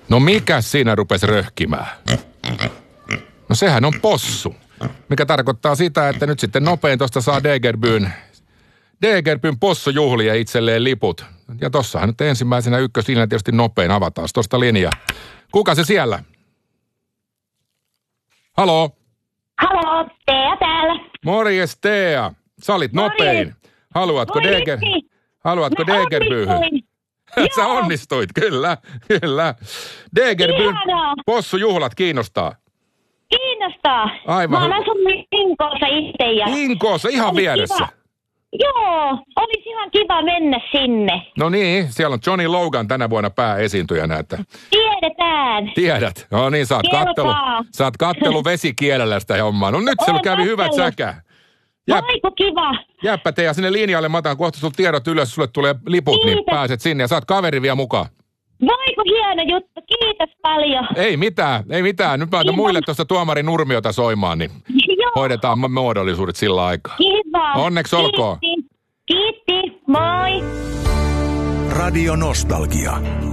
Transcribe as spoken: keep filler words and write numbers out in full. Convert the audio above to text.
No mikä siinä rupesi röhkimään? No sehän on possu, mikä tarkoittaa sitä, että nyt sitten nopein tosta saa Degerbyn, Degerbyn possujuhlia itselleen liput. Ja tossahan nyt ensimmäisenä ykköslinja tietysti nopein avataan tosta linjaa. Kuka se siellä? Haloo? Haloo, Tea täällä. Morjes Tea. Sä olit nopein. Haluatko Deger... Haluatko Degerbyyhyn? Sä onnistuit, kyllä, kyllä. Degerbyn possujuhlat kiinnostaa. Kiinnostaa. Aivan. Mä oon asunut Inkoossa itse. Ja... Inkoossa, ihan vieressä. Kiva. Joo, olisi ihan kiva mennä sinne. No niin, siellä on Johnny Logan tänä vuonna pääesiintyjänä, että... Tiedetään. Tiedät. No niin, sä oot kattelu, sä oot kattelu vesikielellä sitä hommaa. No nyt se kävi kattelu. Hyvät säkä. Jääp, Aiku kiva. Jääppä Tea sinne linjalle, mä otan kohta sun tiedot ylös, sulle tulee liput, Kiitos. Niin pääset sinne ja saat kaveri vielä mukaan. Voiku hieno juttu, kiitos paljon. Ei mitään, ei mitään. Nyt mä otan muille tuosta tuomari Nurmiota soimaan, niin Joo. hoidetaan muodollisuudet sillä aikaa. Kiva. Onneksi olkoon. Kiitti. Kiitti, moi. Radio Nostalgia.